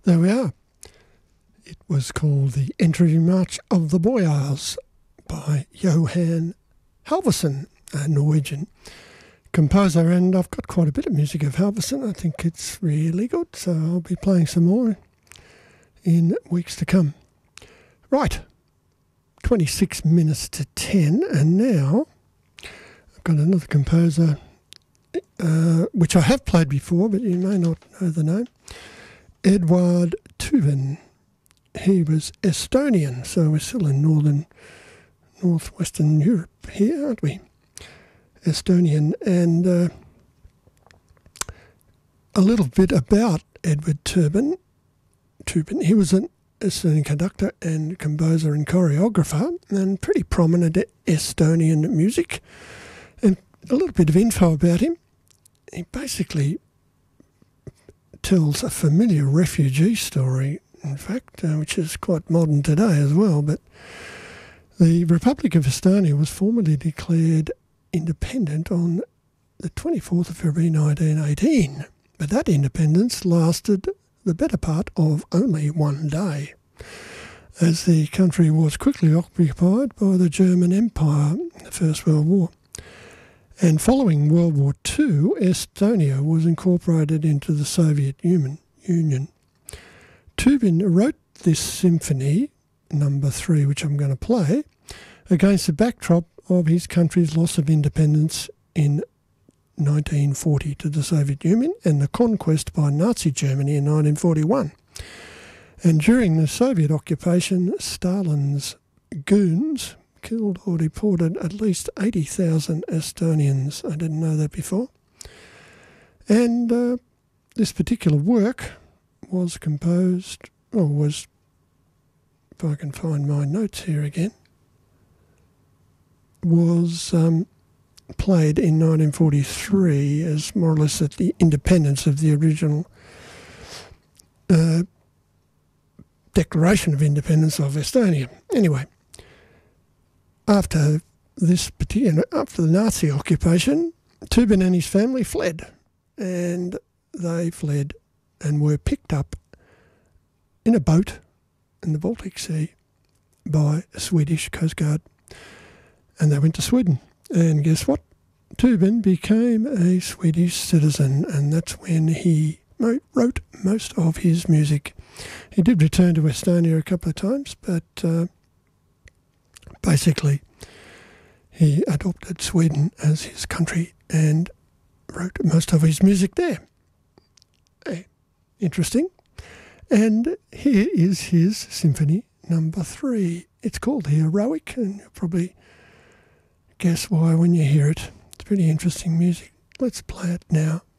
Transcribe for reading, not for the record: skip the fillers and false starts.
There we are. It was called The Entry March of the Boyars by Johan Halvorsen, a Norwegian composer, and I've got quite a bit of music of Halvorsen. I think it's really good, so I'll be playing some more in weeks to come. Right, 26 minutes to 10, and now I've got another composer which I have played before, but you may not know the name. Edvard Tuven. He was Estonian, so we're still in northwestern Europe here, aren't we? Estonian, and a little bit about Edvard Tuven. He was an Estonian conductor and composer and choreographer, and pretty prominent Estonian music. And a little bit of info about him. He basically tells a familiar refugee story, in fact, which is quite modern today as well. But the Republic of Estonia was formally declared independent on the 24th of February 1918. But that independence lasted the better part of only one day, as the country was quickly occupied by the German Empire in the First World War. And following World War II, Estonia was incorporated into the Soviet Union. Tuven wrote this symphony, number 3, which I'm going to play, against the backdrop of his country's loss of independence in 1940 to the Soviet Union and the conquest by Nazi Germany in 1941. And during the Soviet occupation, Stalin's goons killed or deported at least 80,000 Estonians. I didn't know that before. And this particular work was composed, or was, if I can find my notes here again, was played in 1943 as more or less at the independence of the original Declaration of Independence of Estonia. Anyway, after the Nazi occupation, Tuven and his family fled, and they fled and were picked up in a boat in the Baltic Sea by a Swedish Coast Guard, and they went to Sweden. And guess what? Tuven became a Swedish citizen, and that's when he wrote most of his music. He did return to Estonia a couple of times, but basically he adopted Sweden as his country and wrote most of his music there. Interesting. And here is his symphony number 3. It's called The Heroic, and you'll probably guess why when you hear it. It's pretty interesting music. Let's play it now.